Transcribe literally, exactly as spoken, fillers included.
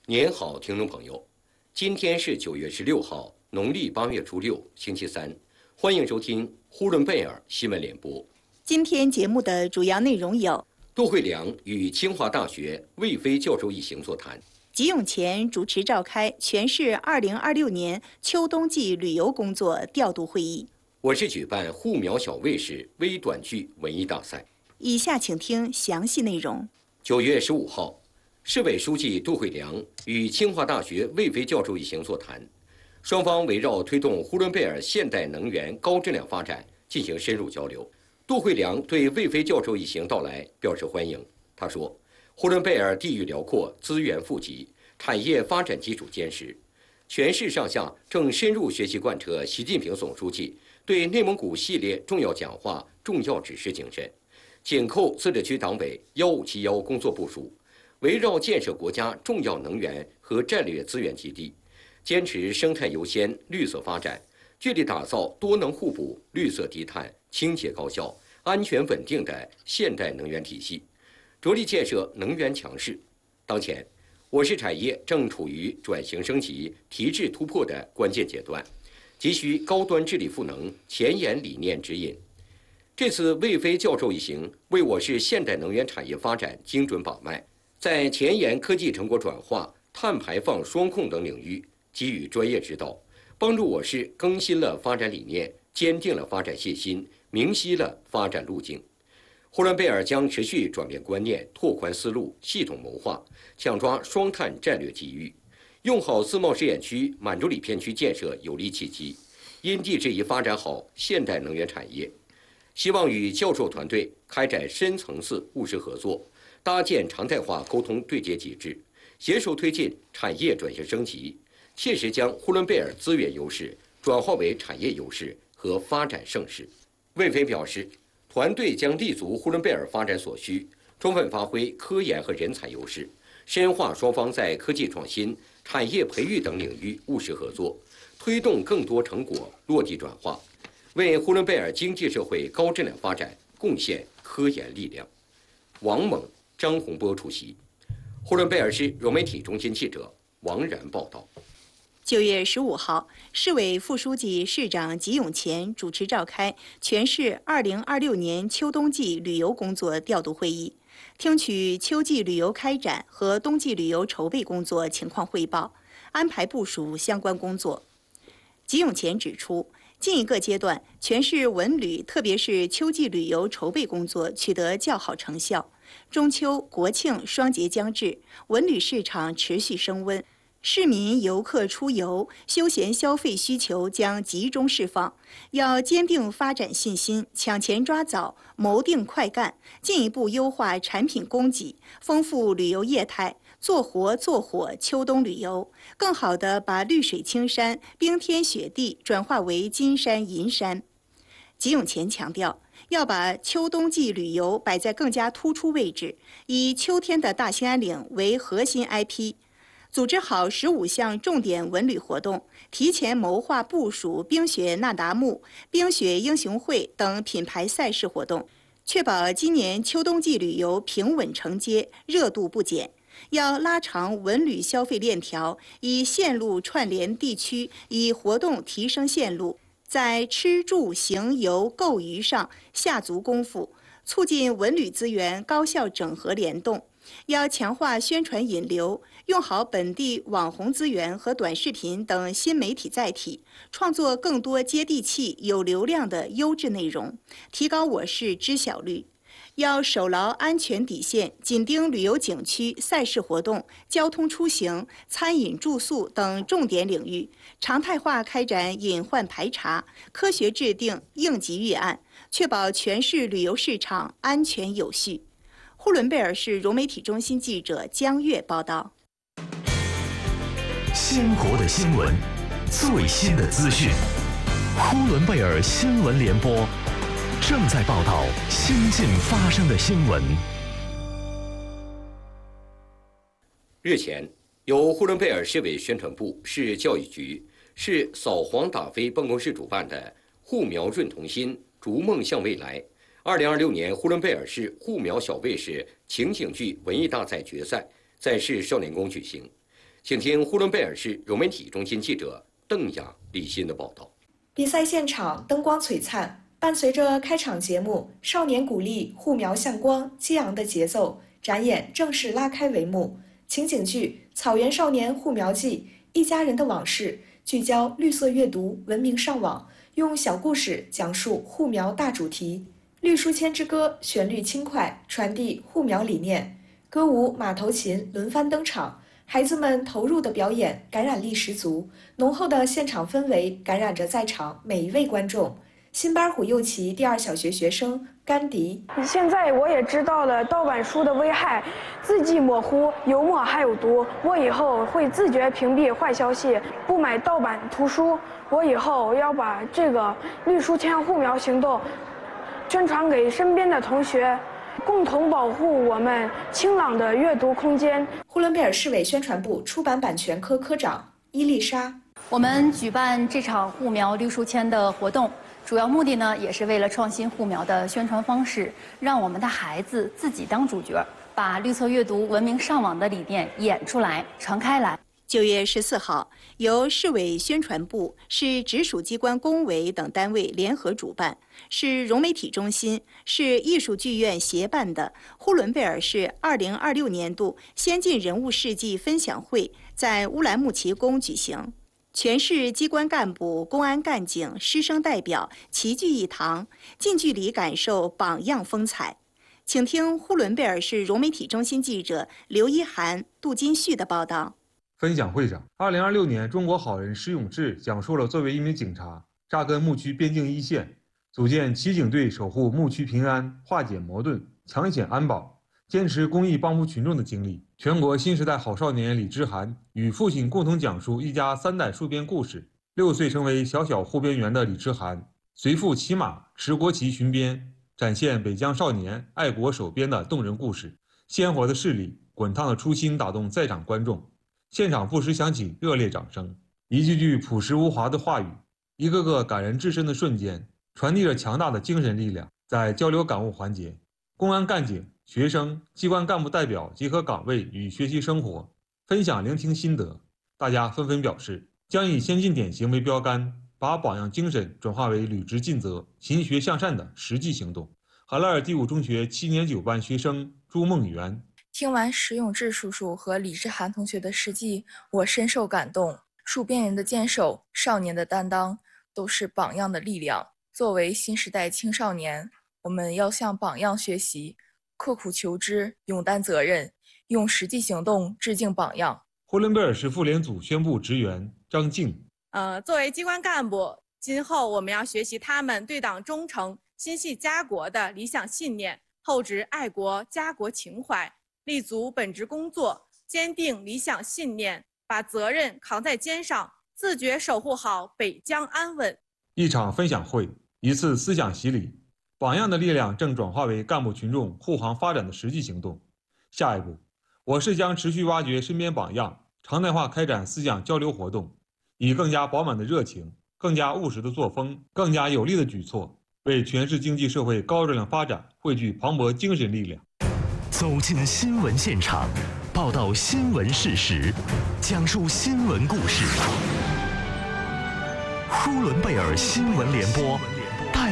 您好，听众朋友，今天是九月十六号，农历八月初六，星期三，欢迎收听呼伦贝尔新闻联播。 今天节目的主要内容有： 杜慧良与清华大学魏飞教授一行座谈； 吉永前主持召开全市二零二六年秋冬季旅游工作调度会议。 我是举办护苗小卫士微短剧文艺大赛。 以下请听详细内容。 九月十五号，市委书记杜慧良与清华大学魏飞教授一行座谈，双方围绕推动呼伦贝尔现代能源高质量发展进行深入交流。杜慧良对魏飞教授一行到来表示欢迎。他说，呼伦贝尔地域辽阔，资源富集，产业发展基础坚实，全市上下正深入学习贯彻习近平总书记对内蒙古系列重要讲话重要指示精神，紧扣自治区党委幺五七幺工作部署，围绕建设国家重要能源和战略资源基地，坚持生态优先、绿色发展，致力打造多能互补、绿色低碳、清洁高效、安全稳定的现代能源体系，着力建设能源强市。当前，我市产业正处于转型升级、提质突破的关键阶段，急需高端治理赋能、前沿理念指引。这次魏飞教授一行为我市现代能源产业发展精准把脉，在前沿科技成果转化、碳排放双控等领域给予专业指导，帮助我市更新了发展理念，坚定了发展信心，明晰了发展路径。呼伦贝尔将持续转变观念，拓宽思路，系统谋划，抢抓双碳战略机遇，用好自贸试验区、满洲里片区建设有利契机，因地制宜发展好现代能源产业。希望与教授团队开展深层次务实合作，搭建常态化沟通对接机制，携手推进产业转型升级，切实将呼伦贝尔资源优势转化为产业优势和发展盛世。魏飞表示，团队将立足呼伦贝尔发展所需，充分发挥科研和人才优势，深化双方在科技创新、产业培育等领域务实合作，推动更多成果落地转化，为呼伦贝尔经济社会高质量发展贡献科研力量。王猛、张洪波出席。呼伦贝尔市融媒体中心记者王然报道。 九月十五号，市委副书记、市长吉永前主持召开全市二零二六年秋冬季旅游工作调度会议，听取秋季旅游开展和冬季旅游筹备工作情况汇报，安排部署相关工作。吉永前指出，近一个阶段，全市文旅特别是秋季旅游筹备工作取得较好成效。中秋、国庆双节将至，文旅市场持续升温，市民游客出游、休闲消费需求将集中释放。要坚定发展信心，抢前抓早，谋定快干，进一步优化产品供给，丰富旅游业态，做活做火秋冬旅游，更好地把绿水青山、冰天雪地转化为金山银山。吉永前强调，要把秋冬季旅游摆在更加突出位置，以秋天的大兴安岭为核心 I P， 组织好十五项重点文旅活动，提前谋划部署冰雪那达慕、冰雪英雄会等品牌赛事活动，确保今年秋冬季旅游平稳承接，热度不减。要拉长文旅消费链条，以线路串联地区，以活动提升线路，在吃住行游购娱上下足功夫，促进文旅资源高效整合联动。要强化宣传引流，用好本地网红资源和短视频等新媒体载体，创作更多接地气、有流量的优质内容，提高我市知晓率。要守牢安全底线，紧盯旅游景区、赛事活动、交通出行、餐饮住宿等重点领域，常态化开展隐患排查，科学制定应急预案，确保全市旅游市场安全有序。呼伦贝尔市融媒体中心记者江月报道。 鲜活的新闻，最新的资讯，呼伦贝尔新闻联播正在报道新近发生的新闻。 日前，由呼伦贝尔市委宣传部、市教育局、市扫黄打非办公室主办的“护苗润童心，逐梦向未来”二零二六年呼伦贝尔市护苗小卫士情景剧文艺大赛决赛在市少年宫举行。 请听呼伦贝尔市融媒体中心记者邓雅、李欣的报道。 比赛现场灯光璀璨，伴随着开场节目“少年鼓励，护苗向光”激昂的节奏，展演正式拉开帷幕。情景剧《草原少年护苗记》，一家人的往事，聚焦绿色阅读，文明上网，用小故事讲述护苗大主题。绿书签之歌旋律轻快，传递护苗理念。歌舞、马头琴轮番登场，孩子们投入的表演感染力十足，浓厚的现场氛围感染着在场每一位观众。新巴虎右旗第二小学学生甘迪， 现在我也知道了盗版书的危害，字迹模糊，油墨还有毒。我以后会自觉屏蔽坏消息，不买盗版图书。我以后要把这个绿书签护苗行动宣传给身边的同学，共同保护我们清朗的阅读空间。 呼伦贝尔市委宣传部出版版权科科长伊丽莎， 我们举办这场护苗绿书签的活动，主要目的呢，也是为了创新护苗的宣传方式，让我们的孩子自己当主角，把绿色阅读、文明上网的理念演出来、传开来。 九月十四号，由市委宣传部、市直属机关工委等单位联合主办，市融媒体中心、市艺术剧院协办的呼伦贝尔市二零二六年度先进人物事迹分享会在乌兰牧骑宫举行。全市机关干部、公安干警、师生代表齐聚一堂，近距离感受榜样风采。请听呼伦贝尔市融媒体中心记者刘一涵、杜金旭的报道。 分享会上，二零二六年中国好人施永志讲述了作为一名警察扎根牧区边境一线，组建骑警队守护牧区平安、化解矛盾、抢险安保，坚持公益帮扶群众的经历。全国新时代好少年李之涵与父亲共同讲述一家三代戍边故事。六岁成为小小护边员的李之涵，随父骑马持国旗巡边，展现北疆少年爱国守边的动人故事。鲜活的视力、滚烫的初心打动在场观众，现场不时响起热烈掌声。一句句朴实无华的话语，一个个感人至深的瞬间，传递着强大的精神力量。在交流感悟环节，公安干警、学生、机关干部代表结合岗位与学习生活，分享聆听心得。大家纷纷表示，将以先进典型为标杆，把榜样精神转化为履职尽责、勤学向善的实际行动。海拉尔第五中学七年九班学生朱梦媛， 听完石永志叔叔和李之涵同学的事迹，我深受感动。戍边人的坚守，少年的担当，都是榜样的力量。作为新时代青少年，我们要向榜样学习，刻苦求知，勇担责任，用实际行动致敬榜样。 呼伦贝尔市妇联组宣布职员张静， 呃，作为机关干部，今后我们要学习他们对党忠诚、心系家国的理想信念，厚植爱国家国情怀，立足本职工作，坚定理想信念，把责任扛在肩上，自觉守护好北疆安稳。 一场分享会，一次思想洗礼，榜样的力量正转化为干部群众护航发展的实际行动。下一步，我市将持续挖掘身边榜样，常态化开展思想交流活动，以更加饱满的热情、更加务实的作风、更加有力的举措，为全市经济社会高质量发展汇聚磅礴精神力量。 走进新闻现场，报道新闻事实，讲述新闻故事。呼伦贝尔新闻联播。